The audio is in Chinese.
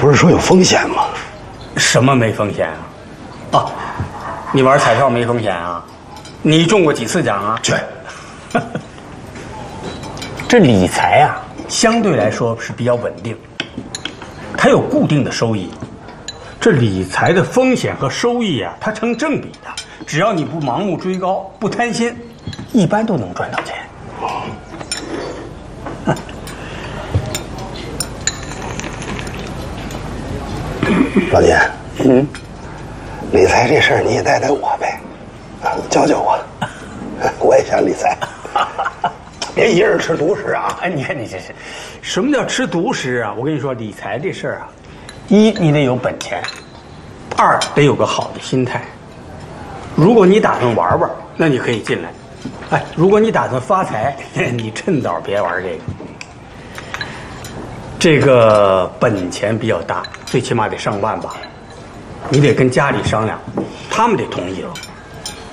不是说有风险吗？ 什么没风险啊？哦，你玩彩票没风险啊？你中过几次奖啊？ 去。 这理财啊，相对来说是比较稳定，它有固定的收益。这理财的风险和收益啊，它成正比的。只要你不盲目追高，不贪心，一般都能赚到钱。 老聂，理财这事儿你也带带我呗，啊，教教我，我也想理财。别一人吃独食啊！ 哎，你看你这是，什么叫吃独食啊？我跟你说，理财这事儿啊，一你得有本钱，二得有个好的心态。如果你打算玩玩，那你可以进来。哎，如果你打算发财，你趁早别玩这个。这个本钱比较大，最起码得上万吧，你得跟家里商量，他们得同意了。